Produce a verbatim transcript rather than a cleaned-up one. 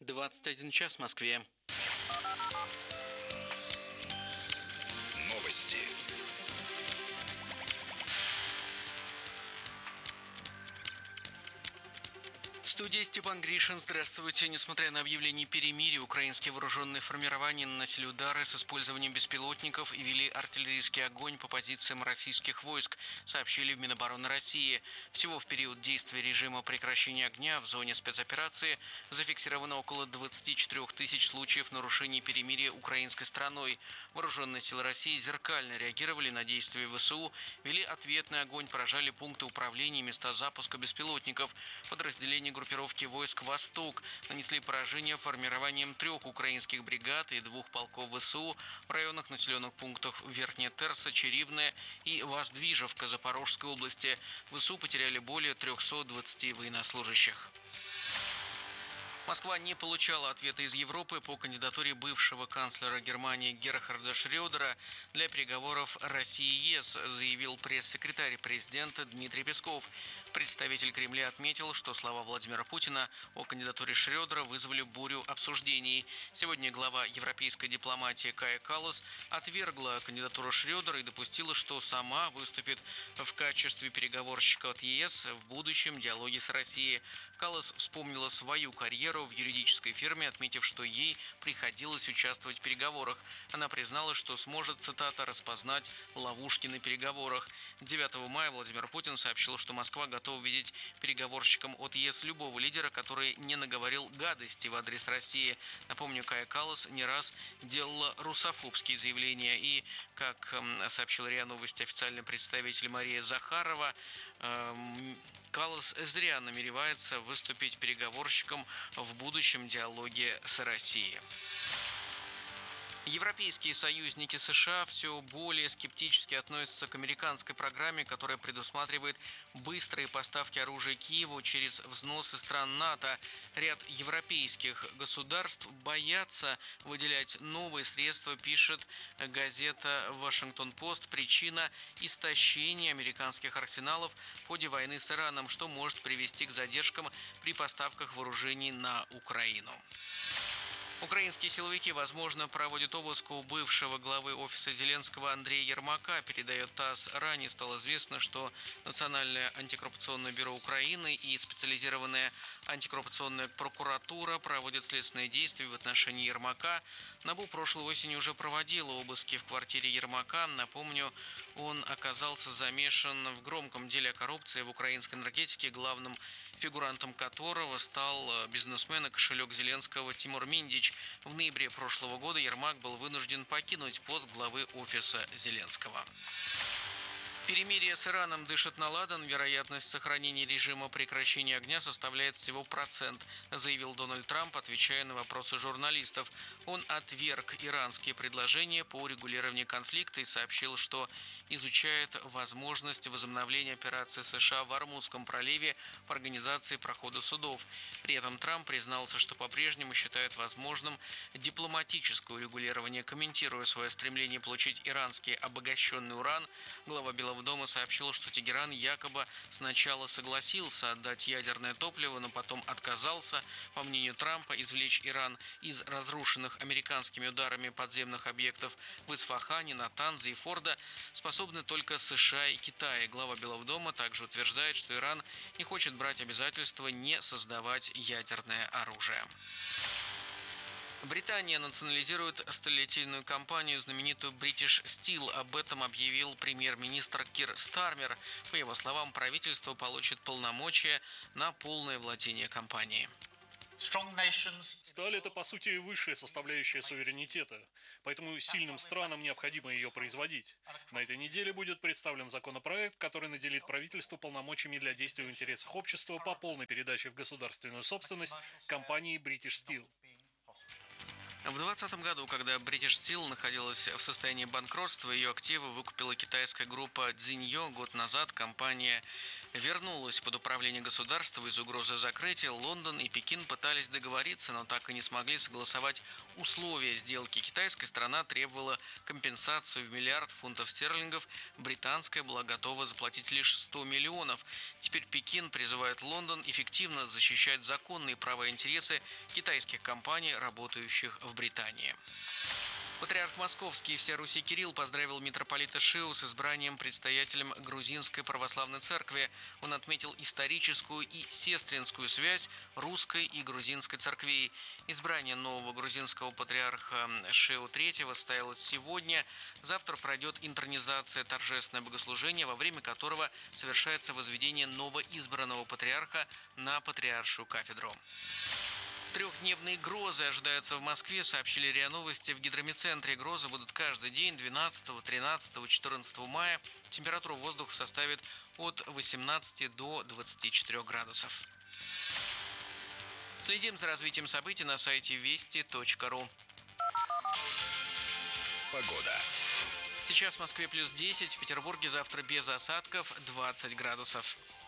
двадцать один час в Москве. Новости. В студии Степан Гришин. Здравствуйте. Несмотря на объявление перемирия, украинские вооруженные формирования наносили удары с использованием беспилотников и вели артиллерийский огонь по позициям российских войск, сообщили в Минобороны России. Всего в период действия режима прекращения огня в зоне спецоперации зафиксировано около двадцати четырёх тысяч случаев нарушений перемирия украинской стороной. Вооруженные силы России зеркально реагировали на действия ВСУ, вели ответный огонь, поражали пункты управления и места запуска беспилотников. Подразделения группировки войск «Восток» нанесли поражение формированием трех украинских бригад и двух полков ВСУ в районах населенных пунктов Верхняя Терса, Черивная и Воздвижевка Запорожской области. ВСУ потеряли более трёхсот двадцати военнослужащих. Москва не получала ответа из Европы по кандидатуре бывшего канцлера Германии Герхарда Шрёдера для переговоров России-ЕС, заявил пресс-секретарь президента Дмитрий Песков. Представитель Кремля отметил, что слова Владимира Путина о кандидатуре Шрёдера вызвали бурю обсуждений. Сегодня глава европейской дипломатии Кая Каллас отвергла кандидатуру Шрёдера и допустила, что сама выступит в качестве переговорщика от ЕС в будущем диалоге с Россией. Каллас вспомнила свою карьеру в юридической фирме, отметив, что ей приходилось участвовать в переговорах. Она признала, что сможет, цитата, «распознать ловушки на переговорах». девятого мая Владимир Путин сообщил, что Москва готова видеть переговорщиком от ЕС любого лидера, который не наговорил гадости в адрес России. Напомню, Кая Каллас не раз делала русофобские заявления. И, как сообщил РИА Новости официальный представитель Мария Захарова, Каллас зря намеревается выступить переговорщиком в будущем диалоге с Россией. Европейские союзники США все более скептически относятся к американской программе, которая предусматривает быстрые поставки оружия Киеву через взносы стран НАТО. Ряд европейских государств боятся выделять новые средства, пишет газета «Вашингтон-Пост». Причина – истощение американских арсеналов в ходе войны с Ираном, что может привести к задержкам при поставках вооружений на Украину. Украинские силовики, возможно, проводят обыск у бывшего главы офиса Зеленского Андрея Ермака, передает ТАСС. Ранее стало известно, что Национальное антикоррупционное бюро Украины и специализированная антикоррупционная прокуратура проводят следственные действия в отношении Ермака. НАБУ прошлой осенью уже проводила обыски в квартире Ермака. Напомню, он оказался замешан в громком деле о коррупции в украинской энергетике, главным фигурантом которого стал бизнесмен и кошелек Зеленского Тимур Миндич. В ноябре прошлого года Ермак был вынужден покинуть пост главы офиса Зеленского. Перемирие с Ираном дышит на ладан. Вероятность сохранения режима прекращения огня составляет всего процент, заявил Дональд Трамп, отвечая на вопросы журналистов. Он отверг иранские предложения по урегулированию конфликта и сообщил, что изучает возможность возобновления операции США в Ормузском проливе по организации прохода судов. При этом Трамп признался, что по-прежнему считает возможным дипломатическое урегулирование. Комментируя свое стремление получить иранский обогащенный уран, глава Белого дома сообщил, что Тегеран якобы сначала согласился отдать ядерное топливо, но потом отказался. По мнению Трампа, извлечь Иран из разрушенных американскими ударами подземных объектов в Исфахане, Натанзе и Фордо способны только США и Китай. Глава Белого дома также утверждает, что Иран не хочет брать обязательства не создавать ядерное оружие. Британия национализирует сталелитейную компанию, знаменитую British Steel. Об этом объявил премьер-министр Кир Стармер. По его словам, правительство получит полномочия на полное владение компанией. Сталь – это, по сути, высшая составляющая суверенитета, поэтому сильным странам необходимо ее производить. На этой неделе будет представлен законопроект, который наделит правительство полномочиями для действий в интересах общества по полной передаче в государственную собственность компании British Steel. В двадцатом году, когда British Steel находилась в состоянии банкротства, ее активы выкупила китайская группа Цзиньо. Год назад компания вернулась под управление государства из угрозы закрытия. Лондон и Пекин пытались договориться, но так и не смогли согласовать условия сделки. Китайская сторона требовала компенсацию в миллиард фунтов стерлингов. Британская была готова заплатить лишь сто миллионов. Теперь Пекин призывает Лондон эффективно защищать законные права и интересы китайских компаний, работающих в Британии. Патриарх Московский и всея Руси Кирилл поздравил митрополита Шиу с избранием предстоятелем Грузинской православной церкви. Он отметил историческую и сестринскую связь русской и грузинской церквей. Избрание нового грузинского патриарха Шиу третьего состоялось сегодня. Завтра пройдет интронизация, торжественное богослужение, во время которого совершается возведение новоизбранного патриарха на патриаршую кафедру. Трехдневные грозы ожидаются в Москве, сообщили РИА Новости. В гидрометцентре грозы будут каждый день двенадцатого, тринадцатого, четырнадцатого мая. Температура воздуха составит от восемнадцати до двадцати четырёх градусов. Следим за развитием событий на сайте вести точка ру. Погода. Сейчас в Москве плюс десять, в Петербурге завтра без осадков двадцать градусов.